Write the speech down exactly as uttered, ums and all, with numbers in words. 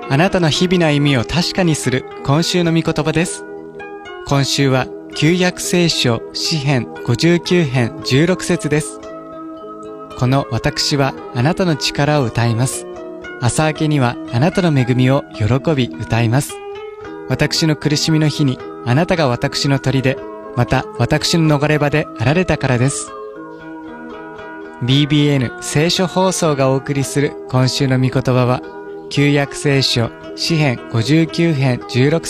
あなたの日々の歩みを確かにする今週の御言葉です。今週は旧約聖書詩編ごじゅうきゅう編じゅうろく節です。この私はあなたの力を歌います。朝明けにはあなたの恵みを喜び歌います。私の苦しみの日にあなたが私の砦、また私の逃れ場であられたからです。ビービーエヌ 聖書放送がお送りする今週の御言葉は、旧約聖書詩編ごじゅうきゅう編じゅうろく